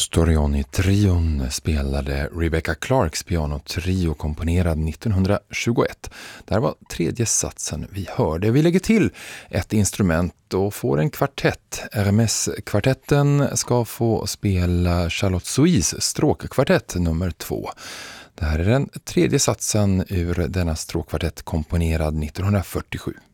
Storionii-trion spelade Rebecca Clarks pianotrio komponerad 1921. Det här var tredje satsen vi hörde. Vi lägger till ett instrument och får en kvartett. RMS-kvartetten ska få spela Charlotte Sois stråkkvartett nummer 2. Det här är den tredje satsen ur denna stråkkvartett komponerad 1947.